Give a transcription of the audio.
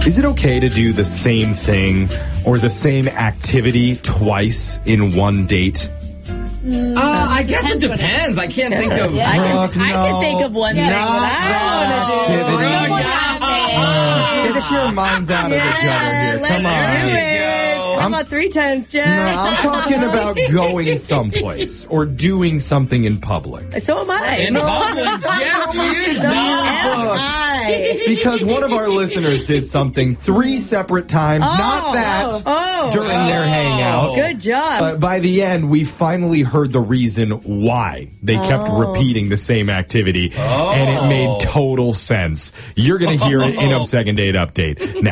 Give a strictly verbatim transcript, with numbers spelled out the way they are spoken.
Is it okay to do the same thing or the same activity twice in one date? Uh, I guess it depends. I can't think of... Yeah, I, can, Brooke, I can no. think of one thing Not that I want to do. Brooke. I wanna have it. Get your minds out of the gutter here. Let's Come on. do it. go. How about three times, Jeff? No, I'm talking about going someplace or doing something in public. So am I. In public, Jeff, you Am know. I? Because one of our listeners did something three separate times, Oh, not that, oh, during their hangout. Good job. But by the end, we finally heard the reason why they kept Oh. repeating the same activity, Oh. and it made total sense. You're going to hear it in a second date update. Now,